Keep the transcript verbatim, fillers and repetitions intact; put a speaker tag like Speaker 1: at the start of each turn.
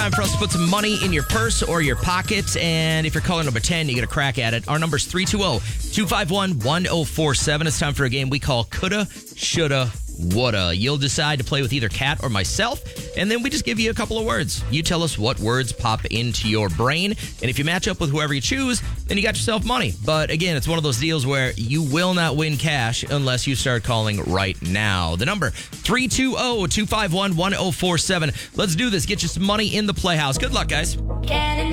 Speaker 1: time for us to put some money in your purse or your pocket. And if you're caller number ten, you get a crack at it. Our number's three two zero, two five one, one zero four seven. It's time for a game we call Coulda, Shoulda, Woulda. You'll decide to play with either Kat or myself, and then we just give you a couple of words. You tell us what words pop into your brain, and if you match up with whoever you choose, then you got yourself money. But again, it's one of those deals where you will not win cash unless you start calling right now. The number, three two zero, two five one, one zero four seven. Let's do this. Get you some money in the Playhouse. Good luck, guys.